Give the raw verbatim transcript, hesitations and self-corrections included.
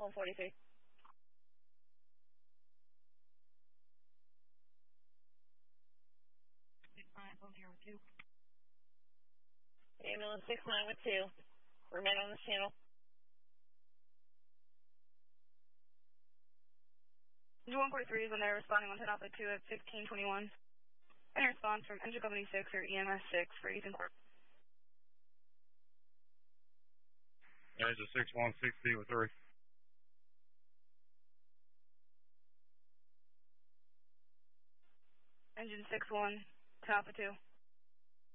one forty-three. Ambulance six nine with two. Remain on this channel. one forty-three is on there responding on ten Alpha two at fifteen twenty-one. Any response from Engine Company six or E M S six for Ethan Court. Engine six one sixty with three. Engine six one, ten Alpha two.